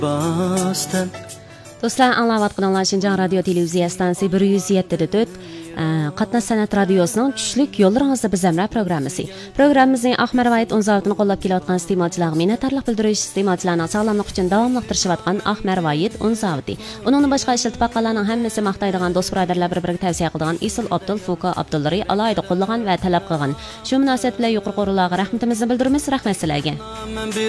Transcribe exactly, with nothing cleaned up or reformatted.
Do'stlar, anglayotganlar Şinjan radio televiziya stansiyasi bir yuz yetti nokta to'rt Qatnash san'at radiosining tushlik yo'llaringizda bizamra programmasi. Programmamizning Ahmar Vayit o'n zavodini qo'llab kelayotgan iste'molchilarga minnatdorlik bildirish, iste'molchilarning sog'lomlik uchun davomli tirishayotgan Ahmar Vayit o'n zavodi. Uning boshqa ishlatib baqqanlarning hammasi maqtaydigan do'st birodarlar bir-biriga tavsiya qiladigan Isil Abdul Fuqa Abdullari alayda qo'llagan va talab qilgan. Shu munosabat bilan yuqori qo'rlarga rahmatimizni bildiramiz. Rahmat sizlarga.